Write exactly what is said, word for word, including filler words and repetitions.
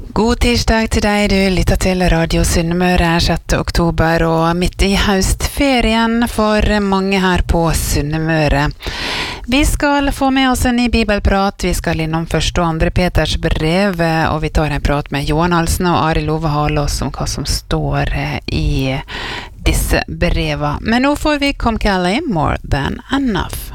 God tirsdag til deg, du lytter til Radio Sunnmøre sjette oktober og midt i høstferien for mange her på Sunnmøre. Vi skal få med oss en ny bibelprat, vi skal innom første og andre Peters brev, og vi tar en prat med Johan Halsen og Ari Love Halås om hva som står i disse breva. Men nå får vi Come Kelly, More Than Enough.